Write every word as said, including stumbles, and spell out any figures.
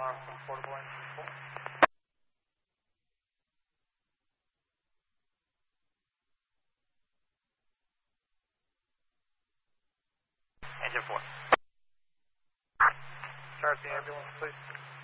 alarm from portable engine four. Engine four. Start the ambulance, please.